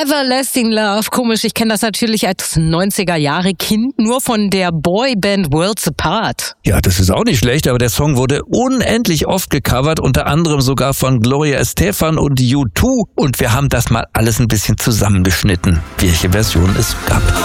Everlasting Love. Komisch, ich kenne das natürlich als 90er-Jahre-Kind nur von der Boyband Worlds Apart. Ja, das ist auch nicht schlecht, aber der Song wurde unendlich oft gecovert, unter anderem sogar von Gloria Estefan und U2. Und wir haben das mal alles ein bisschen zusammengeschnitten, welche Version es gab.